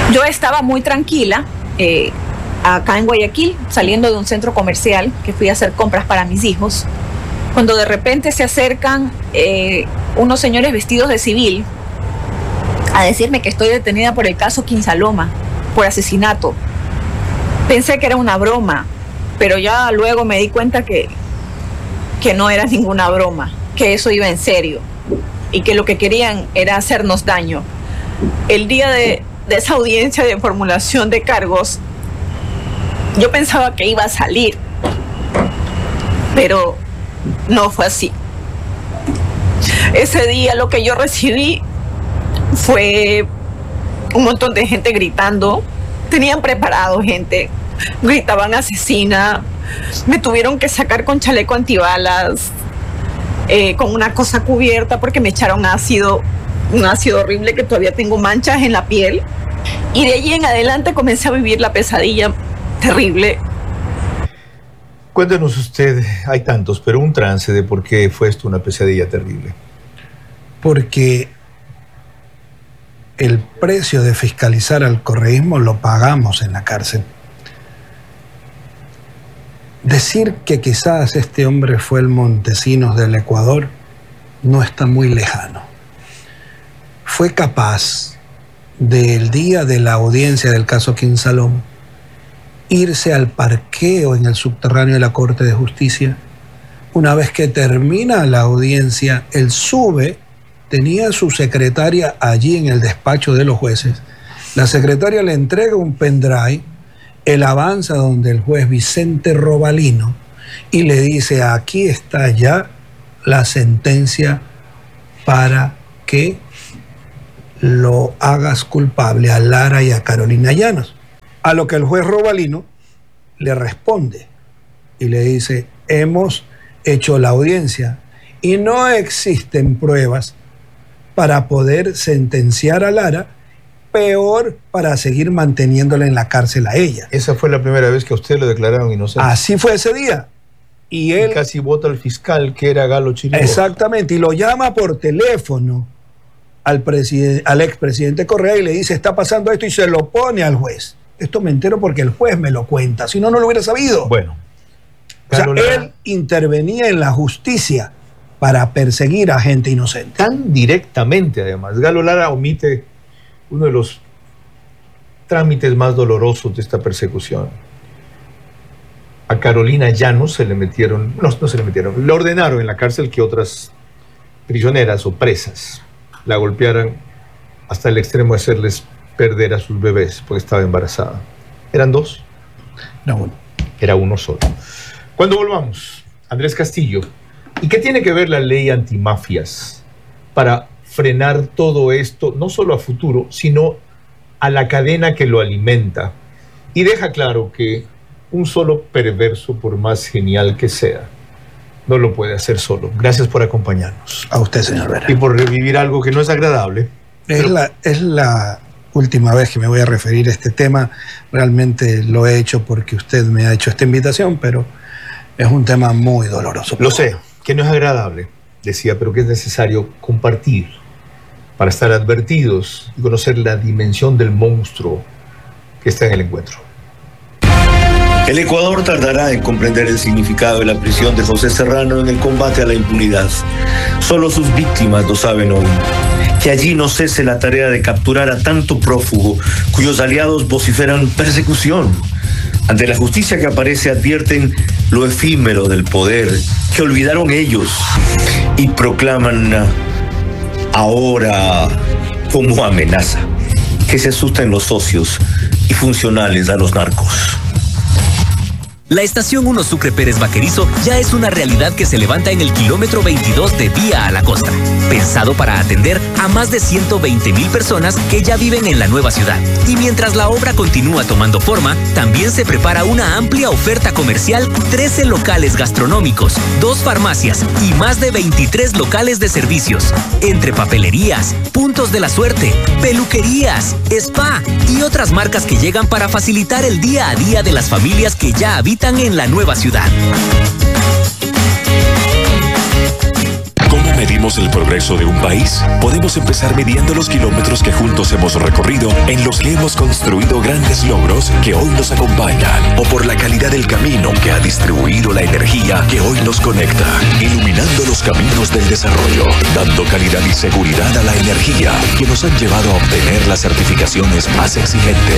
Yo estaba muy tranquila acá en Guayaquil, saliendo de un centro comercial que fui a hacer compras para mis hijos, cuando de repente se acercan unos señores vestidos de civil a decirme que estoy detenida por el caso Quinsaloma, por asesinato. Pensé que era una broma, pero ya luego me di cuenta que no era ninguna broma, que eso iba en serio y que lo que querían era hacernos daño. El día de esa audiencia de formulación de cargos, yo pensaba que iba a salir, pero no fue así. Ese día lo que yo recibí fue un montón de gente gritando. Tenían preparado gente, gritaban asesina, me tuvieron que sacar con chaleco antibalas, con una cosa cubierta porque me echaron ácido, un ácido horrible que todavía tengo manchas en la piel. Y de allí en adelante comencé a vivir la pesadilla terrible. Cuéntenos usted, hay tantos, pero un trance de por qué fue esto una pesadilla terrible. Porque el precio de fiscalizar al correísmo lo pagamos en la cárcel. Decir que quizás este hombre fue el Montesinos del Ecuador no está muy lejano. Fue capaz del día de la audiencia del caso Quinsaloma irse al parqueo en el subterráneo de la Corte de Justicia. Una vez que termina la audiencia, él sube, tenía a su secretaria allí en el despacho de los jueces. La secretaria le entrega un pendrive, él avanza donde el juez Vicente Robalino y le dice: aquí está ya la sentencia para que lo hagas culpable a Lara y a Carolina Llanos. A lo que el juez Robalino le responde y le dice: hemos hecho la audiencia y no existen pruebas para poder sentenciar a Lara, peor para seguir manteniéndola en la cárcel a ella. Esa fue la primera vez que a usted lo declararon inocente. Así fue ese día. Y él casi vota al fiscal, que era Galo Chiriboga. Exactamente, y lo llama por teléfono al expresidente Correa y le dice: está pasando esto, y se lo pone al juez. Esto me entero porque el juez me lo cuenta, si no, no lo hubiera sabido. Bueno. O sea, él intervenía en la justicia para perseguir a gente inocente. Tan directamente, además. Galo Lara omite uno de los trámites más dolorosos de esta persecución. A Carolina Llanos se le metieron, no se le metieron, le ordenaron en la cárcel que otras prisioneras o presas la golpearan hasta el extremo de hacerles perder a sus bebés porque estaba embarazada. ¿Eran dos? No, uno. Era uno solo. Cuando volvamos, Andrés Castillo, ¿y qué tiene que ver la ley antimafias para frenar todo esto, no solo a futuro, sino a la cadena que lo alimenta? Y deja claro que un solo perverso, por más genial que sea, no lo puede hacer solo. Gracias por acompañarnos. A usted, señor Vera. Y por revivir algo que no es agradable. Es la última vez que me voy a referir a este tema. Realmente lo he hecho porque usted me ha hecho esta invitación, pero es un tema muy doloroso. Lo sé, que no es agradable, decía, pero que es necesario compartir para estar advertidos y conocer la dimensión del monstruo que está en el encuentro. El Ecuador tardará en comprender el significado de la prisión de José Serrano en el combate a la impunidad. Solo sus víctimas lo saben hoy. Que allí no cese la tarea de capturar a tanto prófugo cuyos aliados vociferan persecución. Ante la justicia que aparece advierten lo efímero del poder que olvidaron ellos y proclaman ahora como amenaza que se asusten los socios y funcionales a los narcos. La estación 1 Sucre Pérez Vaquerizo ya es una realidad que se levanta en el kilómetro 22 de Vía a la Costa, pensado para atender a más de 120,000 personas que ya viven en la nueva ciudad. Y mientras la obra continúa tomando forma, también se prepara una amplia oferta comercial, 13 locales gastronómicos, 2 farmacias y más de 23 locales de servicios, entre papelerías, puntos de la suerte, peluquerías, spa y otras marcas que llegan para facilitar el día a día de las familias que ya habitan en la nueva ciudad. ¿Cómo medir medimos el progreso de un país, podemos empezar midiendo los kilómetros que juntos hemos recorrido, en los que hemos construido grandes logros que hoy nos acompañan, o por la calidad del camino que ha distribuido la energía que hoy nos conecta, iluminando los caminos del desarrollo, dando calidad y seguridad a la energía que nos han llevado a obtener las certificaciones más exigentes